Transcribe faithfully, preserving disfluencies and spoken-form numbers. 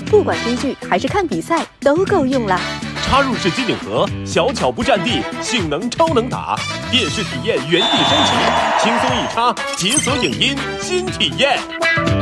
不管听剧还是看比赛都够用了。 插入式机顶盒，小巧不占地，性能超能打，电视体验原地升级，轻松一插，解锁影音新体验。